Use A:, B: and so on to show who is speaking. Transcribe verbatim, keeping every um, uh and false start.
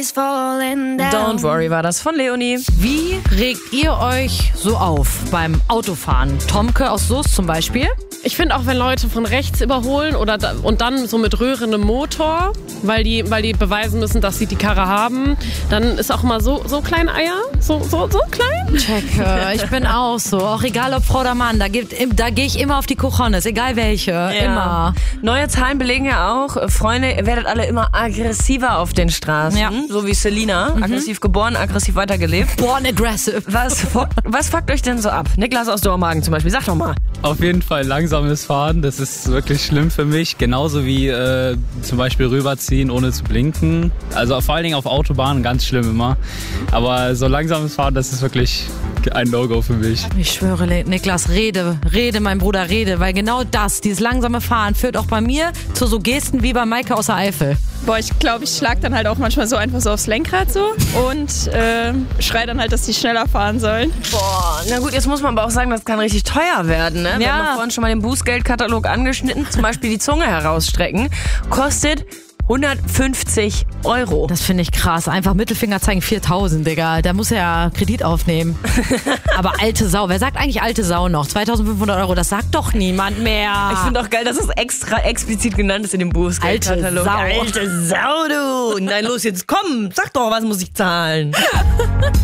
A: is falling down.
B: Don't worry war das von Leonie.
C: Wie regt ihr euch so auf beim Autofahren? Tomke aus Soest zum Beispiel?
D: Ich finde auch, wenn Leute von rechts überholen oder da, und dann so mit rührendem Motor, weil die, weil die beweisen müssen, dass sie die Karre haben, dann ist auch mal so, so kleine Eier, so, so, so klein.
C: Checke, ich bin auch so. Auch egal ob Frau oder Mann, da, gibt, da gehe ich immer auf die Cojones, egal welche,
B: Ja.
C: immer.
B: Neue Zahlen belegen ja auch, Freunde, ihr werdet alle immer aggressiver auf den Straßen.
C: Ja.
B: So wie Selina, aggressiv geboren, aggressiv weitergelebt.
C: Born aggressive.
B: Was, fuck, was fuckt euch denn so ab? Niklas aus Dormagen zum Beispiel, sag doch mal.
E: Auf jeden Fall langsames Fahren, das ist wirklich schlimm für mich. Genauso wie äh, zum Beispiel rüberziehen, ohne zu blinken. Also vor allen Dingen auf Autobahnen ganz schlimm immer. Aber so langsames Fahren, das ist wirklich ein No-Go für mich.
C: Ich schwöre, Niklas, rede, rede, mein Bruder, rede, weil genau das, dieses langsame Fahren, führt auch bei mir zu so Gesten wie bei Maike aus der Eifel.
F: Boah, ich glaube, ich schlag dann halt auch manchmal so einfach so aufs Lenkrad so und äh, schrei dann halt, dass die schneller fahren sollen.
B: Boah, na gut, jetzt muss man aber auch sagen, das kann richtig teuer werden, ne? Wir
C: Ja.
B: haben vorhin schon mal den Bußgeldkatalog angeschnitten, zum Beispiel die Zunge herausstrecken, kostet hundertfünfzig Euro.
C: Das finde ich krass. Einfach Mittelfinger zeigen viertausend, Digga. Da muss er ja Kredit aufnehmen. Aber alte Sau. Wer sagt eigentlich alte Sau noch? zweitausendfünfhundert Euro, das sagt doch niemand mehr.
B: Ich finde auch geil, dass es extra explizit genannt ist in dem Bußgeldkatalog.
C: Alte Sau.
B: Alte Sau, du. Nein, los, jetzt komm, sag doch, was muss ich zahlen?